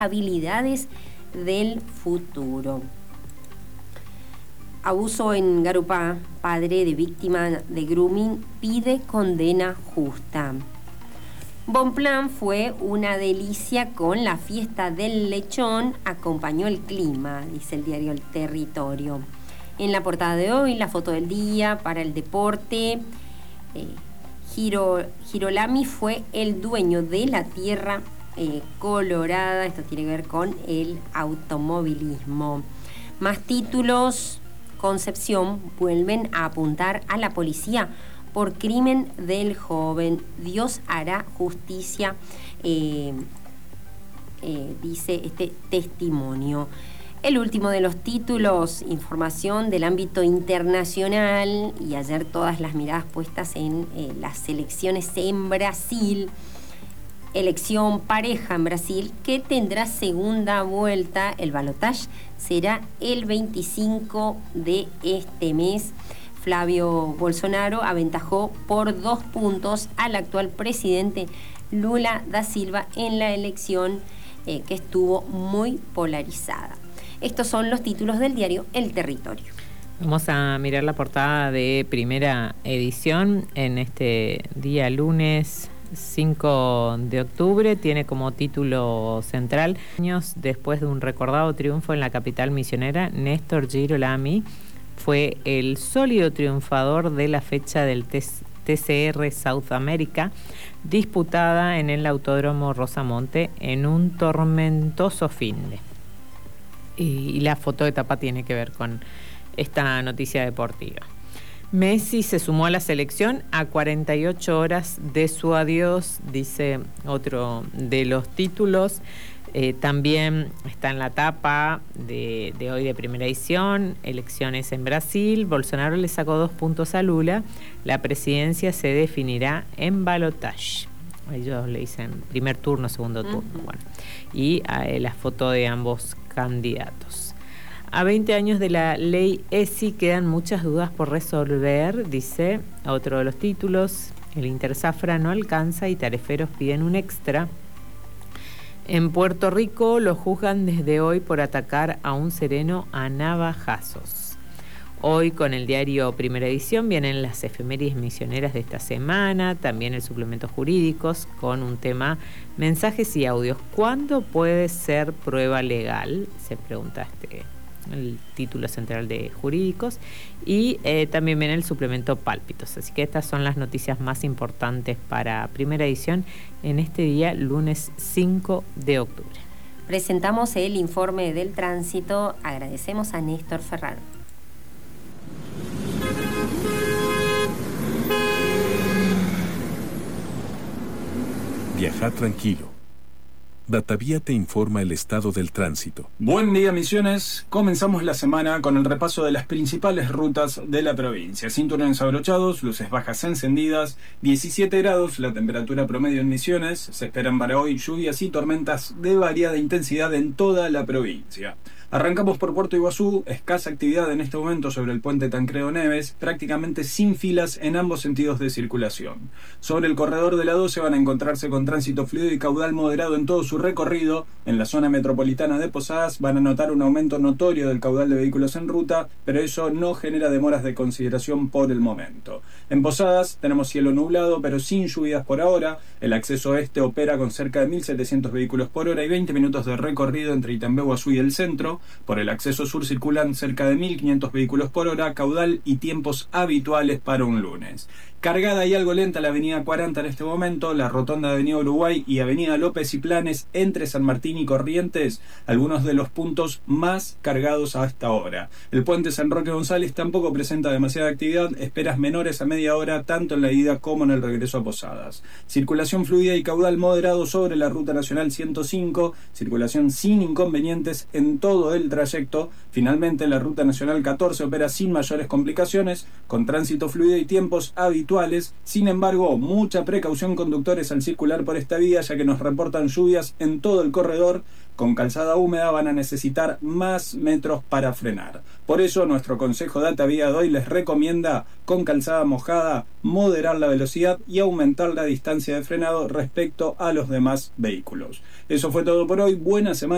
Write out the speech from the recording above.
habilidades del futuro. Abuso en Garupá, padre de víctima de grooming pide condena justa. Bonpland fue una delicia con la fiesta del lechón, acompañó el clima, dice el diario El Territorio. En la portada de hoy, la foto del día para el deporte. Girolami fue el dueño de la tierra colorada. Esto tiene que ver con el automovilismo. Más títulos. Concepción vuelven a apuntar a la policía por crimen del joven. Dios hará justicia, dice este testimonio. El último de los títulos, información del ámbito internacional, y ayer todas las miradas puestas en las elecciones en Brasil. Elección pareja en Brasil que tendrá segunda vuelta. El balotaje será el 25 de este mes. Flavio Bolsonaro aventajó por 2 puntos al actual presidente Lula da Silva en la elección que estuvo muy polarizada. Estos son los títulos del diario El Territorio. Vamos a mirar la portada de Primera Edición en este día lunes 5 de octubre. Tiene como título central: años después de un recordado triunfo en la capital misionera, Néstor Girolami fue el sólido triunfador de la fecha del TCR South America, disputada en el Autódromo Rosamonte en un tormentoso finde. Y la foto de tapa tiene que ver con esta noticia deportiva. Messi se sumó a la selección a 48 horas de su adiós, dice otro de los títulos. También está en la tapa de hoy de Primera Edición, elecciones en Brasil. Bolsonaro le sacó 2 puntos a Lula. La presidencia se definirá en balotaje. Ellos le dicen primer turno, segundo turno. Bueno, y la foto de ambos candidatos. A 20 años de la ley ESI quedan muchas dudas por resolver, dice otro de los títulos. El Intersafra no alcanza y tariferos piden un extra. En Puerto Rico lo juzgan desde hoy por atacar a un sereno a navajazos. Hoy con el diario Primera Edición vienen las efemérides misioneras de esta semana, también el suplemento jurídicos con un tema mensajes y audios. ¿Cuándo puede ser prueba legal? Se pregunta el título central de jurídicos, y también viene el suplemento pálpitos. Así que estas son las noticias más importantes para Primera Edición en este día lunes 5 de octubre. Presentamos el informe del tránsito. Agradecemos a Néstor Ferraro. Viaja tranquilo. Datavía te informa el estado del tránsito. Buen día, Misiones. Comenzamos la semana con el repaso de las principales rutas de la provincia. Cinturones abrochados, luces bajas encendidas, 17 grados la temperatura promedio en Misiones. Se esperan para hoy lluvias y tormentas de variada intensidad en toda la provincia. Arrancamos por Puerto Iguazú, escasa actividad en este momento sobre el puente Tancredo Neves, prácticamente sin filas en ambos sentidos de circulación. Sobre el corredor de la 12 van a encontrarse con tránsito fluido y caudal moderado en todo su recorrido. En la zona metropolitana de Posadas van a notar un aumento notorio del caudal de vehículos en ruta, pero eso no genera demoras de consideración por el momento. En Posadas tenemos cielo nublado, pero sin lluvias por ahora. El acceso este opera con cerca de 1.700 vehículos por hora y 20 minutos de recorrido entre Itambé, Guazú y el centro. Por el acceso sur circulan cerca de 1.500 vehículos por hora, caudal y tiempos habituales para un lunes. Cargada y algo lenta la avenida 40 en este momento, la rotonda de avenida Uruguay y avenida López y Planes entre San Martín y Corrientes, algunos de los puntos más cargados a esta hora. El puente San Roque González tampoco presenta demasiada actividad, esperas menores a media hora tanto en la ida como en el regreso a Posadas. Circulación fluida y caudal moderado sobre la ruta nacional 105, circulación sin inconvenientes en todo el trayecto. Finalmente la ruta nacional 14 opera sin mayores complicaciones, con tránsito fluido y tiempos habituales. Sin embargo, mucha precaución conductores al circular por esta vía, ya que nos reportan lluvias en todo el corredor. Con calzada húmeda van a necesitar más metros para frenar. Por eso nuestro consejo Datavía de hoy les recomienda, con calzada mojada, moderar la velocidad y aumentar la distancia de frenado respecto a los demás vehículos. Eso fue todo por hoy. Buena semana.